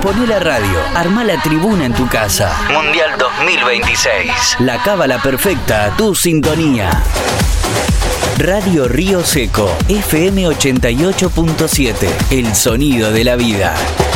Poné la radio, armá la tribuna en tu casa. Mundial 2026. La cábala perfecta a tu sintonía. Radio Río Seco, FM 88.7. El sonido de la vida.